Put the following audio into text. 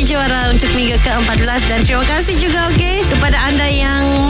juara untuk minggu ke-14. Dan terima kasih juga kepada anda yang